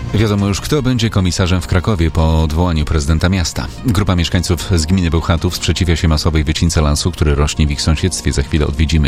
Wiadomo już, kto będzie komisarzem w Krakowie po odwołaniu prezydenta miasta. Grupa mieszkańców z gminy Bełchatów sprzeciwia się masowej wycince lasu, który rośnie w ich sąsiedztwie. Za chwilę odwiedzimy